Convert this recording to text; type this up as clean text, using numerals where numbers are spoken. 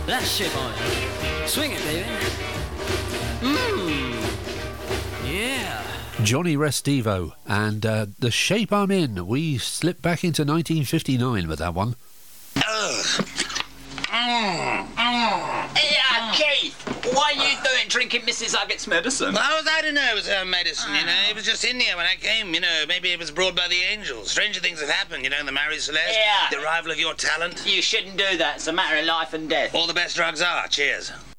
That's shape on it. Swing it, baby. Yeah. Johnny Restivo and The Shape I'm In. We slipped back into 1959 with that one. Yeah, Keith, what are you doing drinking Mrs. Huggett's medicine? How was I to know it was her medicine, you know? It was just in here when I came, you know. Maybe it was brought by the angels. Stranger things have happened, you know, the marriage Celeste. Yeah. The arrival of your talent. You shouldn't do that. It's a matter of life and death. All the best drugs are. Cheers.